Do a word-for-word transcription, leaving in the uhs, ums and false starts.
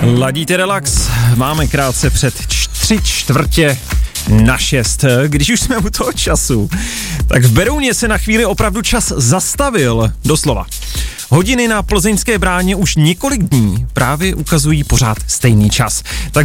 Ladíte relax, máme krátce před tři čtvrtě na šest. Když už jsme u toho času, tak v Berouně se na chvíli opravdu čas zastavil, doslova. Hodiny na plzeňské bráně už několik dní právě ukazují pořád stejný čas. Takže